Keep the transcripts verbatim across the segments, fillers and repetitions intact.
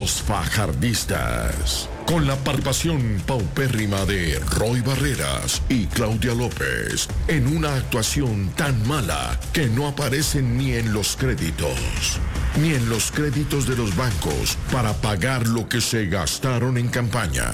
Los Fajardistas, con la participación paupérrima de Roy Barreras y Claudia López, en una actuación tan mala que no aparecen ni en los créditos, ni en los créditos de los bancos para pagar lo que se gastaron en campaña.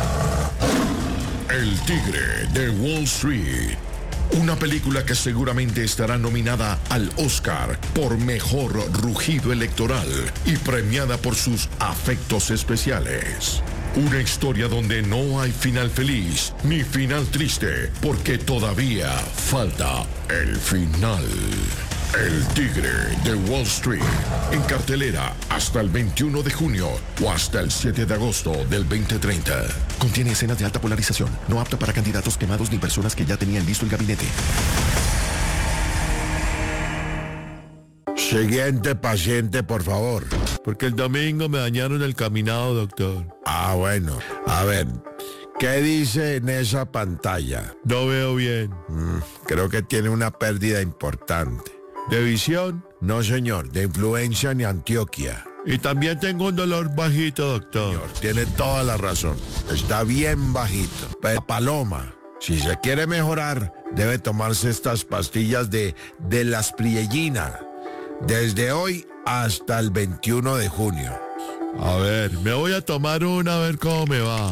El Tigre de Wall Street. Una película que seguramente estará nominada al Oscar por Mejor Rugido Electoral y premiada por sus afectos especiales. Una historia donde no hay final feliz ni final triste, porque todavía falta el final. El Tigre de Wall Street, en cartelera hasta el veintiuno de junio o hasta el siete de agosto del veinte treinta. Contiene escenas de alta polarización, no apta para candidatos quemados ni personas que ya tenían listo el gabinete. Siguiente paciente, por favor. Porque el domingo me dañaron el caminado, doctor. Ah, bueno. A ver, ¿qué dice en esa pantalla? No veo bien. Mm, creo que tiene una pérdida importante. ¿De visión? No, señor, de influencia ni Antioquia. Y también tengo un dolor bajito, doctor. Señor, tiene toda la razón. Está bien bajito. Pero Paloma, si se quiere mejorar, debe tomarse estas pastillas de, de la Spriellina. Desde hoy hasta el veintiuno de junio. A ver, me voy a tomar una a ver cómo me va.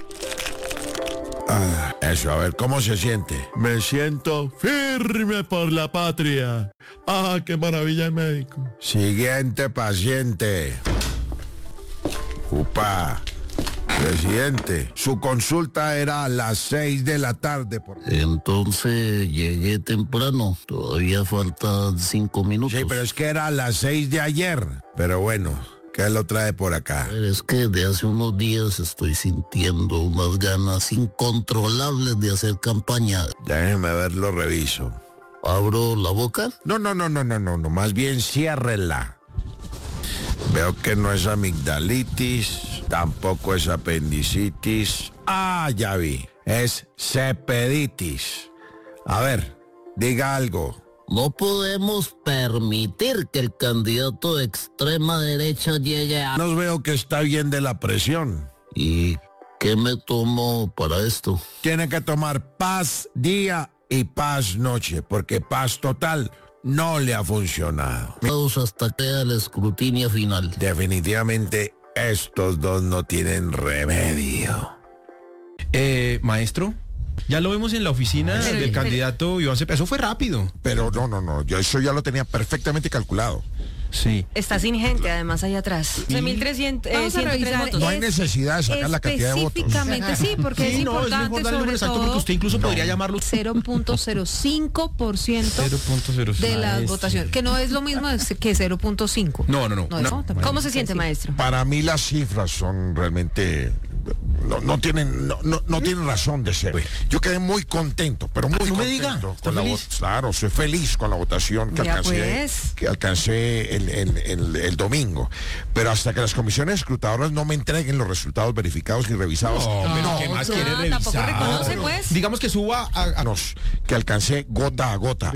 Ah, eso, a ver, ¿cómo se siente? Me siento firme por la patria. Ah, qué maravilla el médico. Siguiente paciente. Upa. Presidente, su consulta era a las seis de la tarde. Por... Entonces llegué temprano, todavía faltan cinco minutos. Sí, pero es que era a las seis de ayer. Pero bueno, ¿qué lo trae por acá? Pero es que de hace unos días estoy sintiendo unas ganas incontrolables de hacer campaña. Déjeme ver, lo reviso. ¿Abro la boca? No, no, no, no, no, no, no, más bien ciérrela. Veo que no es amigdalitis, tampoco es apendicitis. Ah, ya vi, es cepeditis. A ver, diga algo. No podemos permitir que el candidato de extrema derecha llegue a... Nos veo que está bien de la presión. ¿Y qué me tomo para esto? Tiene que tomar paz día y paz noche, porque paz total no le ha funcionado. Vamos hasta que haya el escrutinio final. Definitivamente estos dos no tienen remedio. Eh, maestro, ya lo vemos en la oficina Pero, del pero, candidato Iván Cepeda. Eso fue rápido. Pero no, no, no, yo eso ya lo tenía perfectamente calculado. Sí. Está sin gente, además, allá atrás. once mil trescientos Vamos a revisar. votos. No hay necesidad de sacar la cantidad de votos. Específicamente, sí, porque Sí, es no, es importante mejor darle el número sobre exacto porque todo usted incluso podría llamarlo cero punto cero cinco por ciento cero punto cero cinco. de las Maestro. votaciones, que no es lo mismo que cero punto cinco. No, no, no. No, no. eso también. ¿Cómo se siente, maestro? Para mí las cifras son realmente... No, no tienen no, no, no tienen razón de ser. Yo quedé muy contento, pero muy no me contento diga, ¿está con la feliz? vo- Claro, soy feliz con la votación que Ya alcancé, pues. que alcancé el, el- el- el domingo. Pero hasta que las comisiones escrutadoras no me entreguen los resultados verificados y revisados, No, pero no, ¿qué más no, quiere tampoco revisar? reconoce, pues. Digamos que suba a... a- nos- que alcancé gota a gota.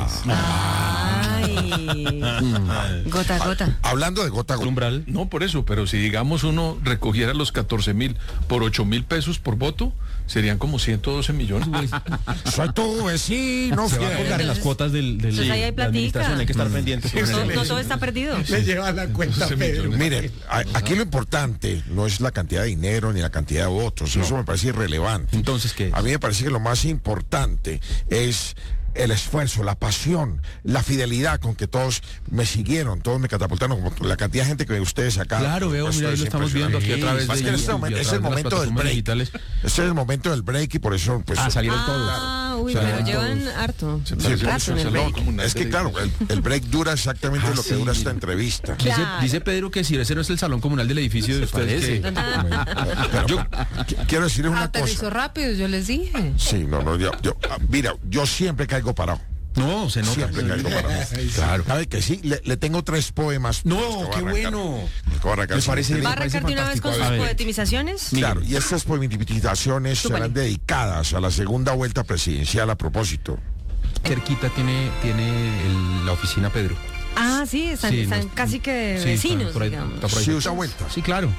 Ah. Ay. Gota a gota. Hablando de gota a el gota. umbral. No, por eso, pero si digamos uno recogiera los catorce mil por ocho mil pesos por voto, serían como ciento doce millones. Soy tu vecino. Se va a fiel. colgar en las cuotas del, del Entonces ahí hay de la administración. platica. Hay que estar pendientes. con No, eso. no todo está perdido. Le lleva la cuenta, Pedro. Mire, a- aquí lo importante no es la cantidad de dinero ni la cantidad de votos. Eso me parece irrelevante. Entonces, ¿qué es? A mí me parece que lo más importante es el esfuerzo, la pasión, la fidelidad con que todos me siguieron, todos me catapultaron, como la cantidad de gente que ustedes acá. Claro, veo, Esto mira, ahí es lo estamos viendo aquí a impresionante. través Es de que en este YouTube y momento a es través el de las momento del plataformas break. digitales. Este es el momento del break y por eso pues Ah, salieron todos. Ah, uy, O sea, pero llevan harto. Sí, rato por eso en el es, break. no, es que claro, el, el break dura exactamente Ah, lo que sí. dura esta entrevista. Dice, Claro. dice Pedro que si ese no es el salón comunal del edificio de ustedes. que- Pero yo qu- quiero decirles una Aterrizó cosa. rápido, yo les dije. Sí, no, no, yo, yo, ah, mira, yo siempre caigo parado. No, se nota. Siempre caigo parado. Claro. ¿Sabe que sí? Le, le tengo tres poemas. No, Los que voy a qué arrancar. bueno. Los que voy a arrancar. Me parece- Sí, ¿Va a parece arrancar de una vez con sus fantástico. A ver. poetimizaciones? Claro, y estas poemitizaciones Súper. serán dedicadas a la segunda vuelta presidencial a propósito. Cerquita tiene, tiene el- la oficina Pedro. Ah, sí, están, Sí, están no- casi que Sí, está vecinos, por ahí, digamos. está por ahí. Sí, usa vuelta. Sí, claro.